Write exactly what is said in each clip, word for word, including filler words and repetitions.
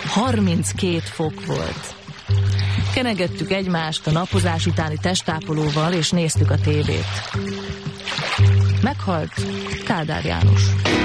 harminckét fok volt. Kenegettük egymást a napozás utáni testápolóval, és néztük a tévét. Meghalt Kádár János.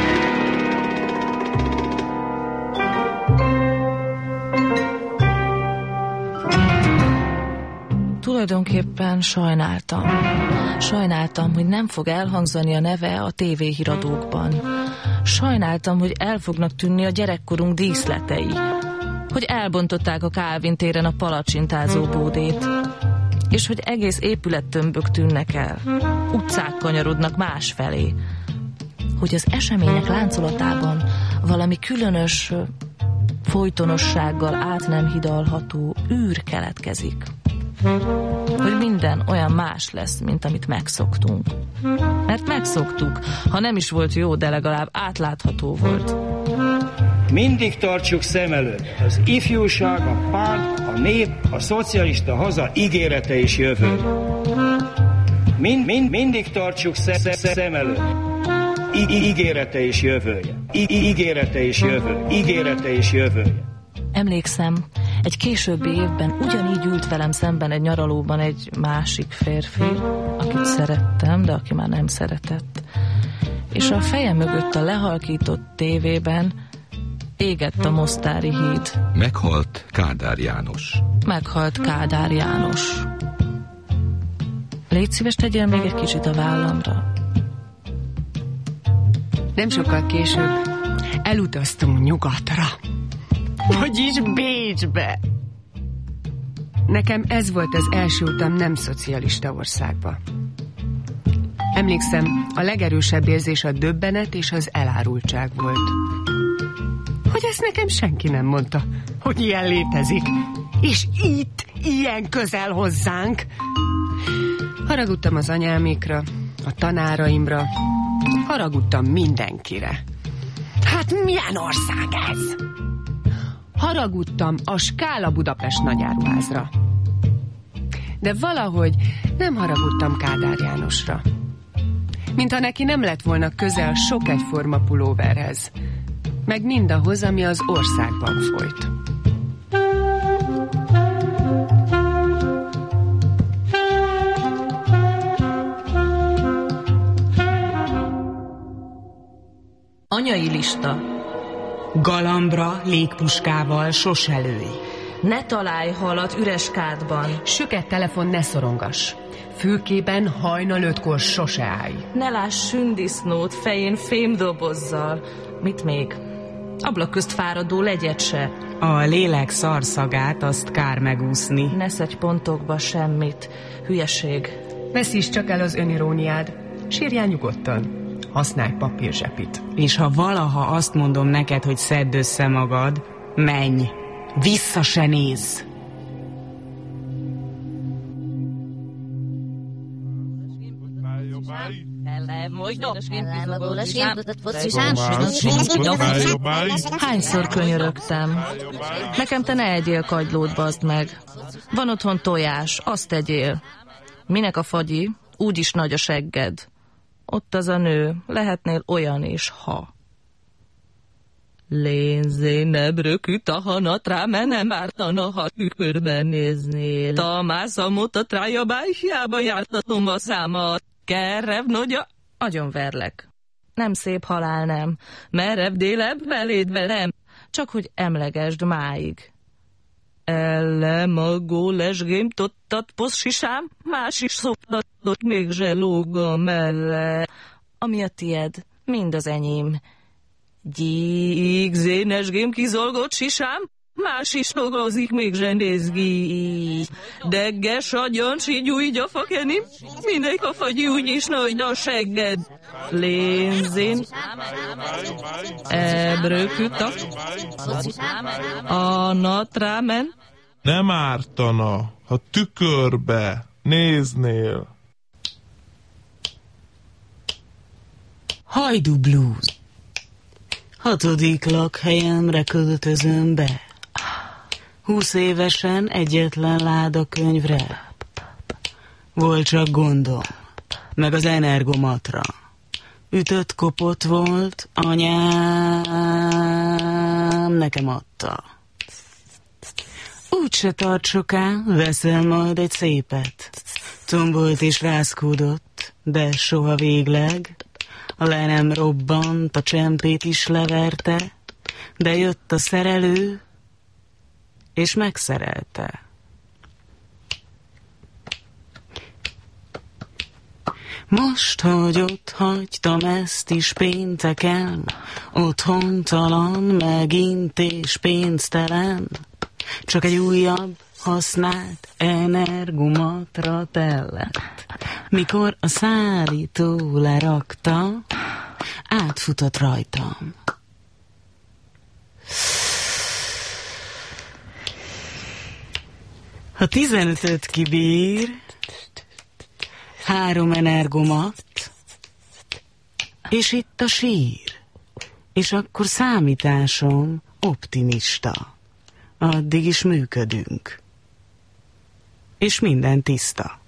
Tulajdonképpen sajnáltam. Sajnáltam, hogy nem fog elhangzani a neve a tévéhíradókban. Sajnáltam, hogy el fognak tűnni a gyerekkorunk díszletei. Hogy elbontották a Kálvin téren a palacsintázó bódét. És hogy egész épülettömbök tűnnek el. Utcák kanyarodnak másfelé. Hogy az események láncolatában valami különös folytonossággal át nem hidalható űr keletkezik. Hogy minden olyan más lesz, mint amit megszoktunk. Mert megszoktuk, ha nem is volt jó, de legalább átlátható volt. Mindig tartsuk szem előtt az ifjúság, a párt, a nép, a szocialista haza ígérete és jövő. Mind, mind, mindig tartsuk szem, szem előtt I, ígérete és jövője. I, ígérete és jövő. Ígérete és jövője. Emlékszem, egy későbbi évben ugyanígy ült velem szemben egy nyaralóban egy másik férfi, akit szerettem, de aki már nem szeretett. És a feje mögött a lehalkított tévében égett a Mostári híd. Meghalt Kádár János. Meghalt Kádár János. Légy szíves, tegyél még egy kicsit a vállamra. Nem sokkal később elutaztunk nyugatra. Vagyis Bécsbe. Nekem ez volt az első utam nem szocialista országba. Emlékszem, a legerősebb érzés a döbbenet és az elárultság volt. Hogy ezt nekem senki nem mondta, hogy ilyen létezik. És itt, ilyen közel hozzánk. Haragudtam az anyámékra, a tanáraimra, haragudtam mindenkire. Hát milyen ország ez? Haragudtam a Skála Budapest nagyáruházra. De valahogy nem haragudtam Kádár Jánosra. Mintha neki nem lett volna közel sok egyforma pulóverhez, meg mindahhoz, ami az országban folyt. Anyai lista. Galambra légpuskával sose lőj. Ne találj halat üres kádban. Süket telefon ne szorongas. Fülkében hajnal ötkor sose állj. Ne láss sündisznót fején fémdobozzal. Mit még? Ablak közt fáradó legyet se. A lélek szarszagát azt kár megúszni. Ne szedj pontokba semmit. Hülyeség. Veszíts csak el az öniróniád. Sírjál nyugodtan. Használj papírzsepit. És ha valaha azt mondom neked, hogy szedd össze magad, menj, vissza se nézz. Hányszor könyörögtem? Nekem te ne egyél kagylót, bazd meg. Van otthon tojás, azt tegyél. Minek a fagyi? Úgyis nagy a segged. Ott az a nő, lehetnél olyan is, ha. Lénzénebb röküt a hanatra, mert nem ártana, ha tükörben néznél. Tamászamot a trájabájjába jártatom a számat. Kerrev nagyja, agyonverlek. Nem szép halál, nem. Merev délebb beléd velem. Csak hogy emlegesd máig. Ellem a gólesgém tottat poszsisám, más is szoktatott még zselóga melle. Ami a tied, mind az enyém. Gyíg zénesgém kizolgott sisám, más is dolgozik még zsenézgi. Degges agyon sigyúj gyafakenim, minek a fagyi úgyis nagy a segged. Lénzén ebröküta a natrámen. Nem ártana, ha tükörbe néznél. Hajdu Blues. Hatodik lakhelyemre költözöm be. Húsz évesen egyetlen láda könyvre. Volt csak gondom, meg az energomatra. Ütött kopott volt, anyám nekem adta. úgyse tart soká, veszel majd egy szépet. Tombolt és rázkódott, de soha végleg. Le nem robbant, a csempét is leverte, de jött a szerelő, és megszerelte. Most, hogy ott hagytam ezt is pénteken, otthontalan, megint és pénztelen, csak egy újabb használt energumatra tellett. Mikor a szállító lerakta, átfutott rajtam. Ha tizenötöt kibír, három energomat, és itt a sír, és akkor számításom optimista. Addig is működünk, és minden tiszta.